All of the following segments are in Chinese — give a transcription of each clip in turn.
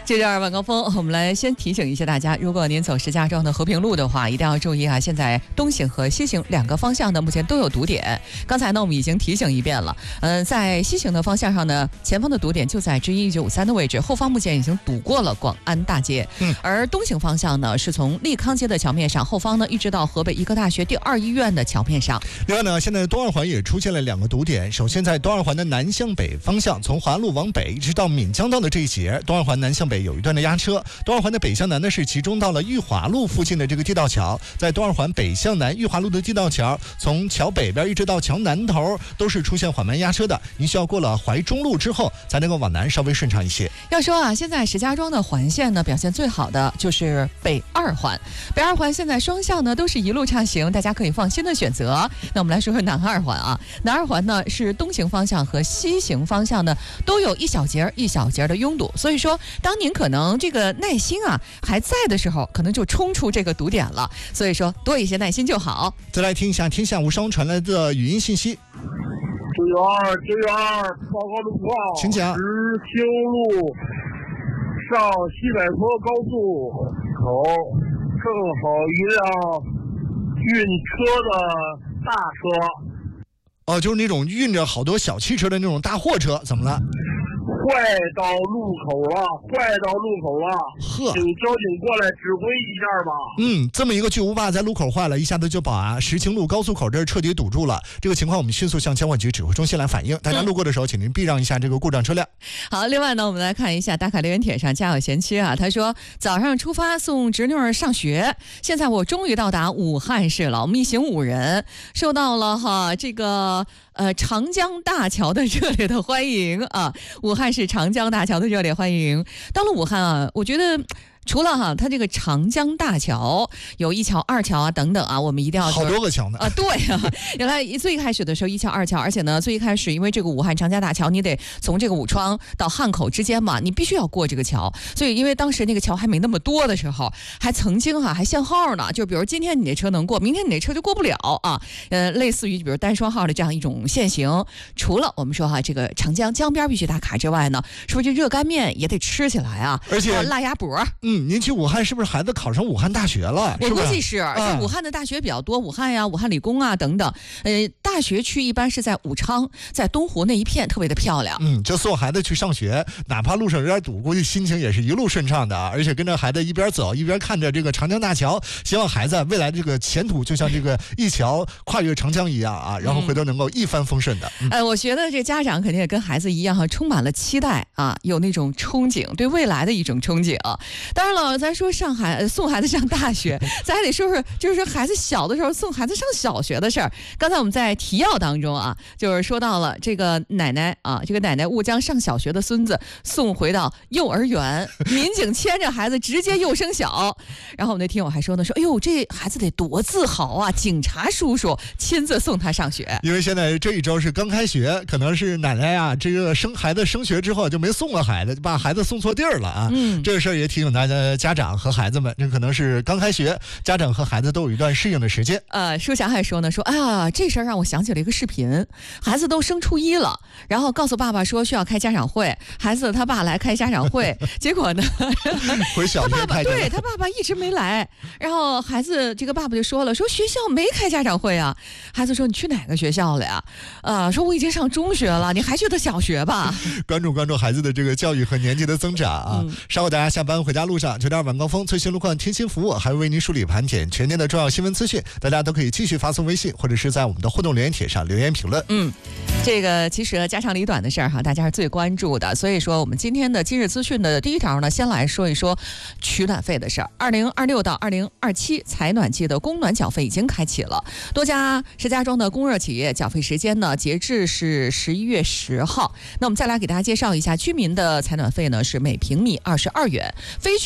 这段晚高峰，我们来先提醒一下大家，如果您走石家庄的和平路的话，一定要注意啊！现在东行和西行两个方向呢，目前都有堵点。刚才呢，我们已经提醒一遍了。在西行的方向上呢，前方的堵点就在G1953的位置，后方目前已经堵过了广安大街。而东行方向呢，是从利康街的桥面上，后方呢一直到河北医科大学第2医院的桥面上。 另外呢，现在东二环也出现了2个堵点。首先在东二环的南向北方向，从华路往北一直到闽江道的这一节，东二环南向北有一段的压车。东二环的北向南呢是集中到了裕华路附近的这个地道桥，在东二环北向南裕华路的地道桥，从桥北边一直到桥南头都是出现缓慢压车的，您需要过了淮中路之后才能够往南稍微顺畅一些。 要说啊，现在石家庄的环线呢表现最好的就是北二环，北二环现在双向呢都是一路畅行，大家可以放心的选择。那我们来说说南二环啊，南二环呢是东行方向和西行方向呢都有一小节的拥堵，所以说当您可能这个耐心啊还在的时候，可能就冲出这个堵点了，所以说多一些耐心就好。 再来听一下天下无双传来的语音信息。 支援报告路况， 请讲。 石兴路上西柏坡高速口正好一辆运车的大车， 就是那种运着好多小汽车的那种大货车，怎么了？ 坏到路口了， 呵， 请交警过来指挥一下吧。 这么一个巨无霸在路口坏了，一下子就把石青路高速口这儿彻底堵住了。这个情况我们迅速向交管局指挥中心来反映，大家路过的时候请您避让一下这个故障车辆。 好，另外呢，我们来看一下打卡留言帖上家有贤妻啊，他说早上出发送侄女儿上学，现在我终于到达武汉市了，我们一行5人受到了这个长江大桥的热烈的欢迎啊！武汉市长江大桥的热烈欢迎。到了武汉啊，我觉得除了它这个长江大桥有1桥、2桥啊等等啊，我们一定要好多个桥呢对啊，原来最开始的时候1桥、2桥，而且呢最开始因为这个武汉长江大桥，你得从这个武昌到汉口之间嘛，你必须要过这个桥，所以因为当时那个桥还没那么多的时候，还曾经还限号呢，就比如今天你那车能过，明天你那车就过不了啊，类似于比如单双号的这样一种限行。除了我们说这个长江江边必须打卡之外呢，是不是这热干面也得吃起来啊？ 而且辣鸭脖。 您去武汉是不是孩子考上武汉大学了？ 我估计是，而且武汉的大学比较多，武汉呀、武汉理工啊等等。大学区一般是在武昌、在东湖那一片，特别的漂亮。 就送孩子去上学，哪怕路上有点堵，估计心情也是一路顺畅的啊！而且跟着孩子一边走一边看着这个长江大桥，希望孩子未来这个前途就像这个一桥跨越长江一样啊，然后回头能够一帆风顺的。 我觉得这家长肯定也跟孩子一样充满了期待啊，有那种憧憬，对未来的一种憧憬。当然了，咱说送孩子上大学，咱还得说说，就是孩子小的时候送孩子上小学的事儿。刚才我们在提要当中啊，就是说到了这个奶奶啊，这个奶奶误将上小学的孙子送回到幼儿园，民警牵着孩子直接幼升小。然后我们那听友还说呢，说哎呦，这孩子得多自豪啊，警察叔叔亲自送他上学。 因为现在这一周是刚开学，可能是奶奶啊，这个孩子升学之后就没送了孩子，就把孩子送错地儿了啊。这个事儿也提醒大家家长和孩子们，这可能是刚开学，家长和孩子都有一段适应的时间。 舒霞还说呢，说这事儿让我想起了一个视频，孩子都升初1了，然后告诉爸爸说需要开家长会，孩子他爸来开家长会，结果呢， 回小学开他爸爸一直没来，然后孩子这个爸爸就说了，说学校没开家长会啊，孩子说你去哪个学校了呀？说我已经上中学了，你还去的小学吧？ 关注孩子的这个教育和年纪的增长啊。稍后大家下班回家路上9点晚高峰最新路况贴心服务，还会为您梳理盘点全天的重要新闻资讯，大家都可以继续发送微信或者是在我们的互动留言帖上留言评论。 这个其实家长里短的事儿大家是最关注的，所以说我们今天的今日资讯的第一条呢，先来说一说取暖费的事儿。2026到2027采暖季的供暖缴费已经开启了，多家石家庄的供热企业缴费时间呢，截至是11月10号。那我们再来给大家介绍一下，居民的采暖费呢是每平米22元，非居民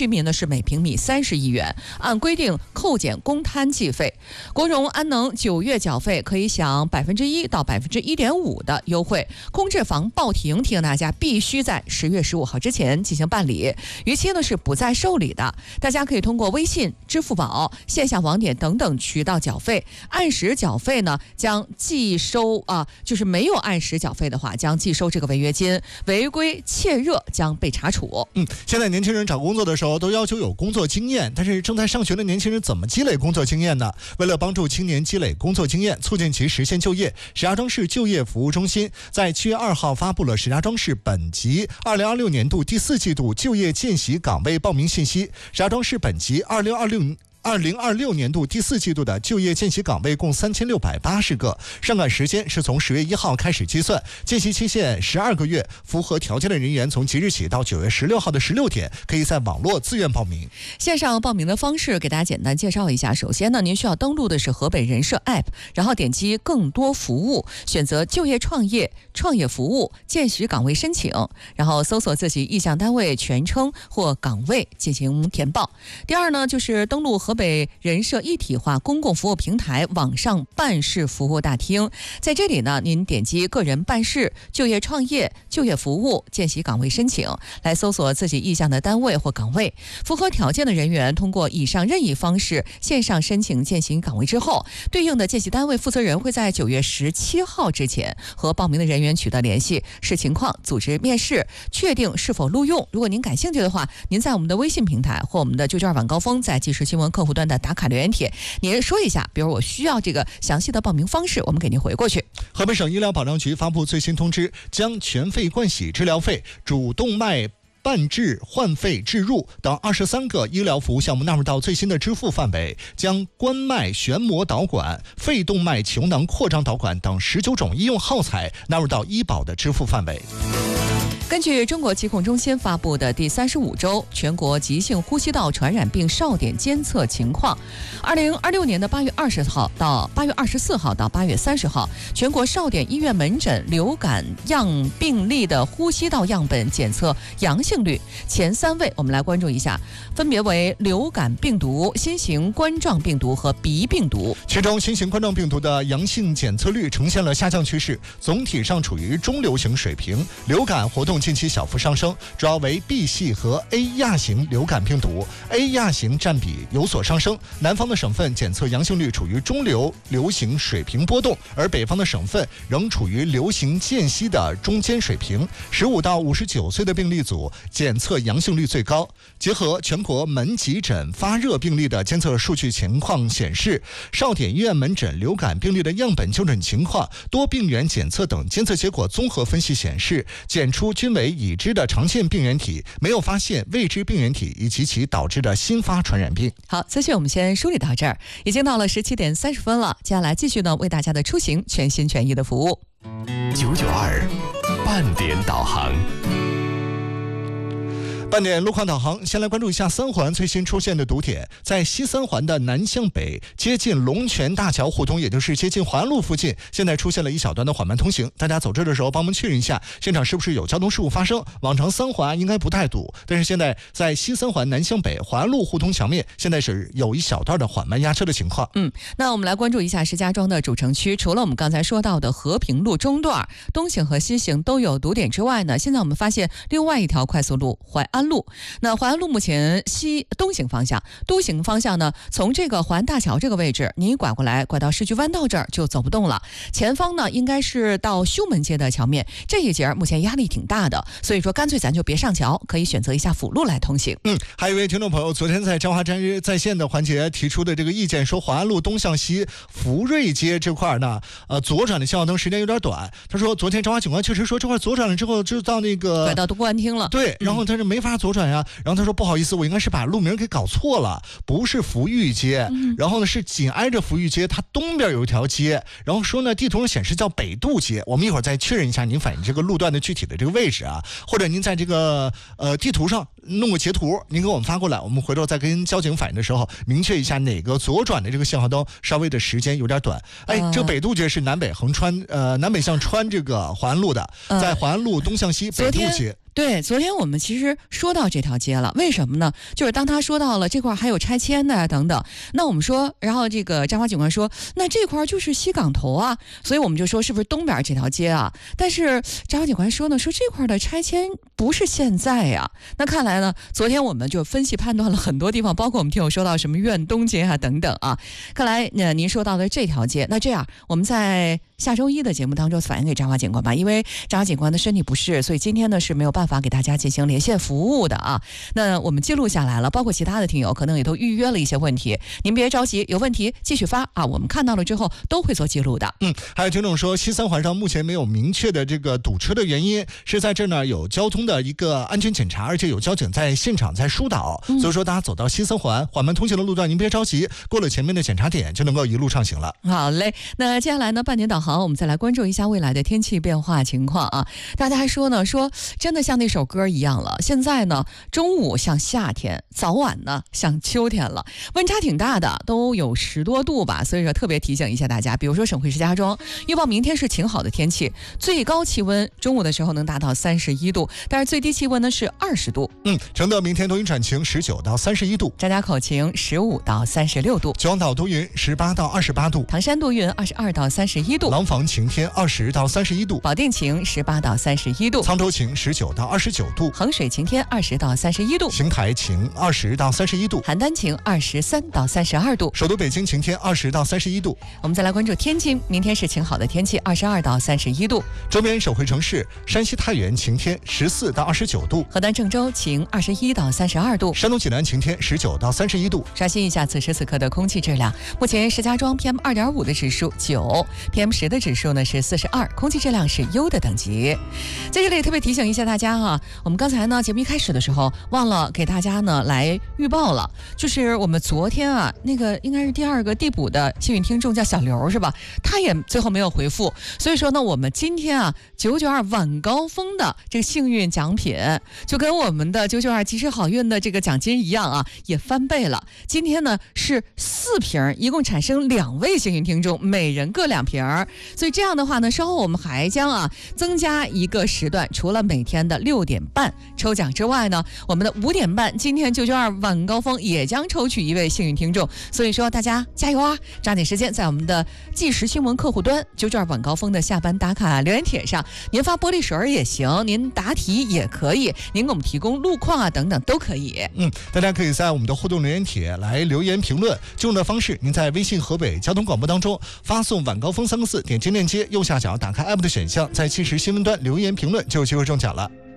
民呢是每平米30亿元，按规定扣减公摊计费。国融安能9月缴费可以享1%到1.5%的优惠。空置房报停，提醒大家必须在10月15号之前进行办理，逾期呢是不再受理的。大家可以通过微信、支付宝、线下网点等等渠道缴费，按时缴费呢将计收就是没有按时缴费的话将计收这个违约金，违规窃热将被查处。 现在年轻人找工作的时候都要求有工作经验，但是正在上学的年轻人怎么积累工作经验呢？为了帮助青年积累工作经验，促进其实现就业，石家庄市就业服务中心在7月2号发布了石家庄市本级2026年度第4季度就业见习岗位报名信息。石家庄市本级2026年度第4季度的就业见习岗位共3680个，上岗时间是从10月1号开始计算，见习期限12个月，符合条件的人员从即日起到9月16号的16点，可以在网络自愿报名。 线上报名的方式给大家简单介绍一下。首先呢，您需要登录的是河北人社 App， 然后点击更多服务，选择就业创业、创业服务、见习岗位申请，然后搜索自己意向单位全称或岗位进行填报。第二呢，就是登录河北人社一体化公共服务平台网上办事服务大厅，在这里呢，您点击个人办事、就业创业、就业服务、见习岗位申请，来搜索自己意向的单位或岗位。符合条件的人员通过以上任意方式线上申请见习岗位之后，对应的见习单位负责人会在9月17号之前和报名的人员取得联系，视情况组织面试，确定是否录用。如果您感兴趣的话，您在我们的微信平台或我们的就券晚高峰在即时新闻客户端的打卡留言帖，您说一下，比如我需要这个详细的报名方式，我们给您回过去。 河北省医疗保障局发布最新通知，将全肺冠洗治疗费、主动脉办治换肺置入等23个医疗服务项目纳入到最新的支付范围，将冠脉旋膜导管、肺动脉球囊扩张导管等19种医用耗材纳入到医保的支付范围。 根据中国疾控中心发布的第35周全国急性呼吸道传染病哨点监测情况，2026年的8月20号到8月24号到8月30号，全国哨点医院门诊流感样病例的呼吸道样本检测阳性率前3位，我们来关注一下，分别为流感病毒、新型冠状病毒和鼻病毒。 其中新型冠状病毒的阳性检测率呈现了下降趋势，总体上处于中流行水平。流感活动近期小幅上升，主要为 B 系和 A 亚型流感病毒， A 亚型占比有所上升。南方的省份检测阳性率处于中流行水平波动，而北方的省份仍处于流行间隙的中间水平。15到59岁的病例组检测阳性率最高。结合全国门急诊发热病例的监测数据情况显示，哨点医院门诊流感病例的样本就诊情况、多病原检测等监测结果综合分析显示，检出均为已知的常见病原体，没有发现未知病原体以及其导致的新发传染病。 好，资讯我们先梳理到这儿，已经到了17点30分了，接下来继续呢为大家的出行全心全意的服务。 992半点导航。 半点路况导航，先来关注一下三环最新出现的堵点，在西三环的南向北接近龙泉大桥胡同，也就是接近环路附近，现在出现了一小段的缓慢通行，大家走这的时候帮忙确认一下现场是不是有交通事故发生。往常三环应该不太堵，但是现在在西三环南向北环路胡同墙面现在是有一小段的缓慢压车的情况。 那我们来关注一下石家庄的主城区，除了我们刚才说到的和平路中段东行和西行都有堵点之外呢，现在我们发现另外一条快速路淮安路。那淮安路目前东行方向呢，从这个淮安大桥这个位置，你拐过来拐到市区弯道这儿就走不动了。前方呢应该是到修门街的桥面，这一节目前压力挺大的，所以说干脆咱就别上桥，可以选择一下辅路来通行。 还有一位听众朋友昨天在朝华在线的环节提出的这个意见，说淮安路东向西福瑞街这块呢，左转的信号灯时间有点短。他说昨天朝华警官确实说这块左转了之后就到那个拐到公安厅了， 对，然后他是没法左转呀。然后他说不好意思，我应该是把路名给搞错了，不是福裕街，然后呢是紧挨着福裕街，它东边有一条街，然后说呢地图上显示叫北渡街，我们一会儿再确认一下您反映这个路段的具体的这个位置啊，或者您在这个地图上弄个截图，您给我们发过来，我们回头再跟交警反映的时候明确一下哪个左转的这个信号灯稍微的时间有点短。这个北渡街是南北向穿这个淮安路的，在淮安路东向西北渡街。 对，昨天我们其实说到这条街了，为什么呢？就是当他说到了这块还有拆迁的等等，那我们说，然后这个张华警官说，那这块就是西港头啊，所以我们就说是不是东边这条街啊？但是张华警官说呢，说这块的拆迁不是现在呀。那看来呢，昨天我们就分析判断了很多地方，包括我们听友说到什么苑东街啊等等啊。看来您说到的这条街，那这样我们在下周一的节目当中反映给张华警官吧，因为张华警官的身体不适，所以今天呢是没有办法给大家进行连线服务的啊。那我们记录下来了，包括其他的听友可能也都预约了一些问题，您别着急，有问题继续发啊，我们看到了之后都会做记录的。 还有听众说，西三环上目前没有明确的这个堵车的原因，是在这儿呢有交通的一个安全检查，而且有交警在现场在疏导，所以说大家走到西三环缓慢通行的路段，您别着急，过了前面的检查点就能够一路畅行了。 好嘞，那接下来呢，半点导航，我们再来关注一下未来的天气变化情况啊。大家还说呢，说真的像那首歌一样了，现在呢中午像夏天，早晚呢像秋天了，温差挺大的，都有10多度吧，所以说特别提醒一下大家，比如说省会石家庄预报明天是晴好的天气，最高气温中午的时候能达到31度，但是最低气温呢是20度。 承德明天多云转晴，19到31度； 张家口晴，15到36度； 九王岛多云，18到28度； 唐山多云，22到31度； 廊坊晴天，20到31度； 保定晴，18到31度； 沧州晴，19到29度； 衡水晴天，20到31度； 邢台晴，20到31度； 邯郸晴，23到32度； 首都北京晴天，20到31度。 我们再来关注天津，明天是晴好的天气，22到31度； 周边省会城市山西太原晴天，14到29度； 河南郑州晴，21到32度； 山东济南晴天，19到31度。 刷新一下此时此刻的空气质量，目前石家庄 PM2.5 的指数9，PM10的指数呢是42，空气质量是优的等级。在这里特别提醒一下大家啊，我们刚才呢节目一开始的时候忘了给大家呢来预报了，就是我们昨天啊那个应该是第2个递补的幸运听众叫小刘是吧？他也最后没有回复，所以说呢我们今天啊992晚高峰的这个幸运奖品就跟我们的992及时好运的这个奖金一样啊，也翻倍了。今天呢是4瓶，一共产生2位幸运听众，每人各2瓶，所以这样的话呢，稍后我们还将增加一个时段，除了每天的6点半抽奖之外呢，我们的5点半今天992晚高峰也将抽取1位幸运听众，所以说大家加油啊，抓紧时间在我们的即时新闻客户端992晚高峰的下班打卡留言帖上，您发玻璃水也行，您答题也可以，您给我们提供路况等等都可以。 大家可以在我们的互动留言帖来留言评论，这种的方式您在微信河北交通广播当中发送晚高峰3个字，点击链接右下角打开 app 的选项，在即时新闻端留言评论就有机会中奖了。